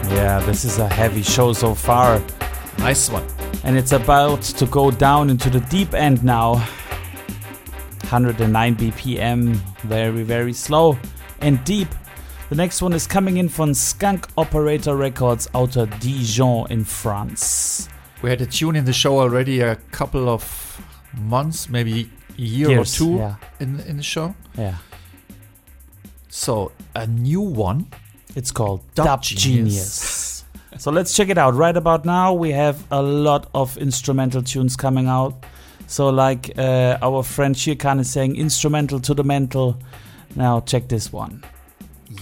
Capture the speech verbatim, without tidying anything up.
Yeah, this is a heavy show so far. Nice one. And it's about to go down into the deep end now. one hundred nine B P M, very, very slow and deep. The next one is coming in from Skunk Operator Records out of Dijon in France. We had a tune in the show already a couple of months, maybe a year Years, or two yeah. in, in the show. Yeah. So, a new one. It's called Dub Dub Genius. Genius. So let's check it out. Right about now, we have a lot of instrumental tunes coming out. So like uh, our friend Shirkan is saying, instrumental to the mental. Now check this one.